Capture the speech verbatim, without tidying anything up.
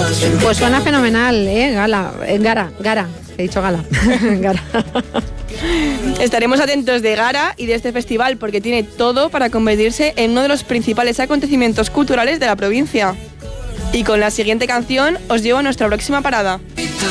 Pues suena fenomenal, ¿eh? Gala, eh, Gara, Gara, he dicho Gala. Gara. Estaremos atentos de Gara y de este festival porque tiene todo para convertirse en uno de los principales acontecimientos culturales de la provincia. Y con la siguiente canción os llevo a nuestra próxima parada.